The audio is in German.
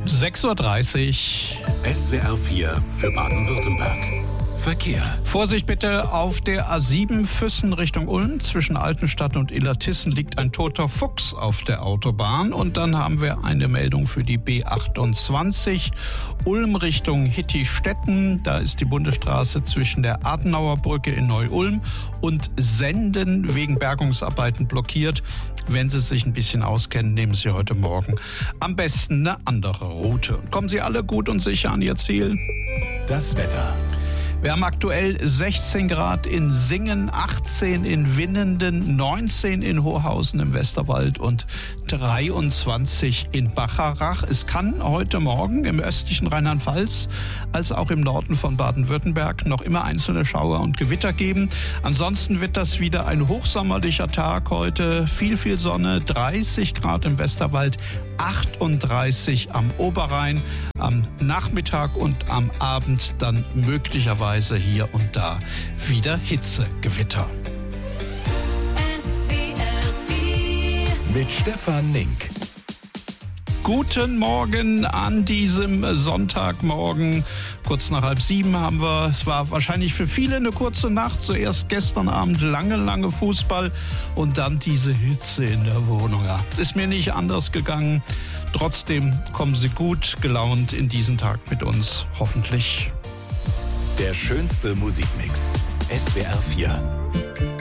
6:30 Uhr. SWR 4 für Baden-Württemberg. Verkehr. Vorsicht bitte, auf der A7 Füssen Richtung Ulm. Zwischen Altenstadt und Illertissen liegt ein toter Fuchs auf der Autobahn. Und dann haben wir eine Meldung für die B28 Ulm Richtung Hittistetten. Da ist die Bundesstraße zwischen der Adenauerbrücke in Neu-Ulm und Senden wegen Bergungsarbeiten blockiert. Wenn Sie sich ein bisschen auskennen, nehmen Sie heute Morgen am besten eine andere Route. Kommen Sie alle gut und sicher an Ihr Ziel. Das Wetter. Wir haben aktuell 16 Grad in Singen, 18 in Winnenden, 19 in Hohhausen im Westerwald und 23 in Bacharach. Es kann heute Morgen im östlichen Rheinland-Pfalz als auch im Norden von Baden-Württemberg noch immer einzelne Schauer und Gewitter geben. Ansonsten wird das wieder ein hochsommerlicher Tag heute. Viel Sonne, 30 Grad im Westerwald, 38 am Oberrhein. Am Nachmittag und am Abend dann möglicherweise hier und da wieder Hitzegewitter. Mit Stefan Nink. Guten Morgen an diesem Sonntagmorgen. Kurz nach 6:30 haben wir, es war wahrscheinlich für viele eine kurze Nacht. Zuerst gestern Abend lange Fußball und dann diese Hitze in der Wohnung. Ja, ist mir nicht anders gegangen. Trotzdem kommen Sie gut gelaunt in diesen Tag mit uns, hoffentlich. Der schönste Musikmix. SWR 4.